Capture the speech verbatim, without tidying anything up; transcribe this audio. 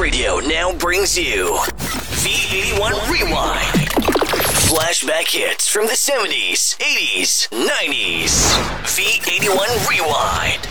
Radio now brings you V eighty-one Rewind. Flashback hits from the seventies, eighties, nineties. V eighty-one Rewind.